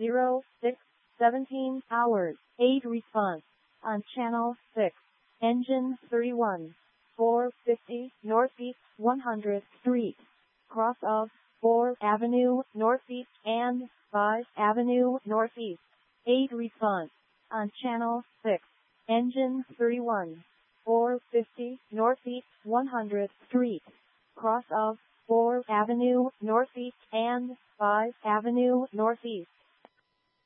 17 hours. 8 response. On channel 6. Engine 31. 450 Northeast 100th Street. Cross of 4th Avenue Northeast and 5th Avenue Northeast. 8 response. On channel 6. Engine 31. 450 Northeast 100th Street. Cross of 4th Avenue Northeast and 5th Avenue Northeast.